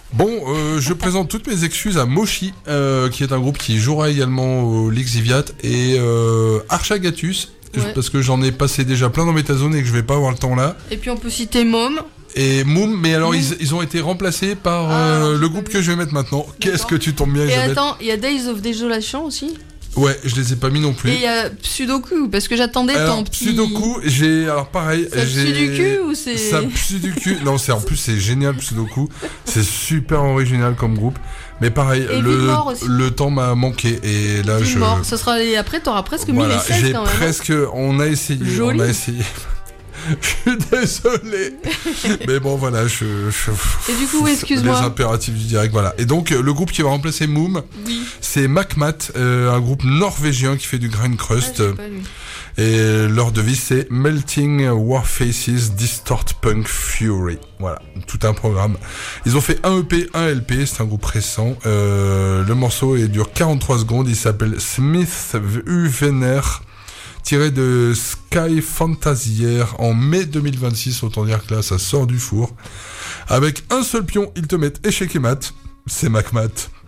Bon, je présente toutes mes excuses à Moshi, qui est un groupe qui jouera également au Lixiviat, et Archagatus, parce que j'en ai passé déjà plein dans Métazone et que je vais pas avoir le temps là. Et puis on peut citer Mom. Et Moom, mais alors ils ont été remplacés par le groupe que je vais mettre maintenant. D'accord. Qu'est-ce que tu tombes bien, Isabelle. Et attends, il y a Days of Desolation aussi. Ouais, je les ai pas mis non plus. Et il y a Sudoku, parce que j'attendais ton petit... Sudoku, alors pareil... Ça pue du cul ou c'est... Ça pue du cul. Non, en plus c'est génial Sudoku. C'est super original comme groupe. Mais pareil, le temps m'a manqué. Et là Mort. Ça sera... Et après, t'auras presque mis les 16 quand même. On a essayé. Joli. On a essayé. Je suis désolé. Mais bon, voilà, Et du coup, excuse-moi. Les impératifs du direct, voilà. Et donc, le groupe qui va remplacer Moom, c'est Macmat, un groupe norvégien qui fait du grind crust. Et leur devise, c'est Melting Warfaces Distort Punk Fury. Voilà, tout un programme. Ils ont fait un EP, un LP, c'est un groupe récent. Le morceau dure 43 secondes, il s'appelle Smith Uvener, tiré de Sky Fantasier en mai 2026, autant dire que là ça sort du four. Avec un seul pion, ils te mettent échec et mat, c'est Macmat.